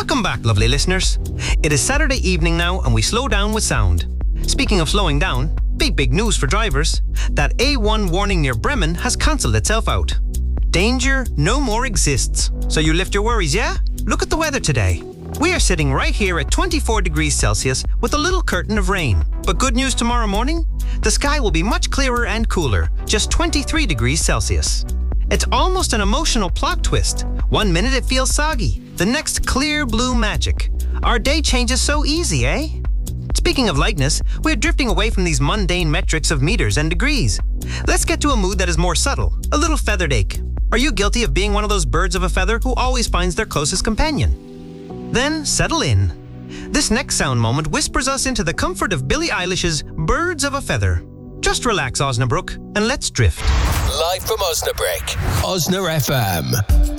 Welcome back, lovely listeners. It is Saturday evening now and we slow down with sound. Speaking of slowing down, big news for drivers. That A1 warning near Bremen has cancelled itself out. Danger no more exists. So you lift your worries, yeah? Look at the weather today. We are sitting right here at 24 degrees Celsius with a little curtain of rain. But good news tomorrow morning? The sky will be much clearer and cooler, just 23 degrees Celsius. It's almost an emotional plot twist. 1 minute it feels soggy, the next clear blue magic. Our day changes so easy, eh? Speaking of lightness, we're drifting away from these mundane metrics of meters and degrees. Let's get to a mood that is more subtle, a little feathered ache. Are you guilty of being one of those birds of a feather who always finds their closest companion? Then settle in. This next sound moment whispers us into the comfort of Billie Eilish's Birds of a Feather. Just relax, Osnabrück, and let's drift. Live from Osnabrück, Osna FM.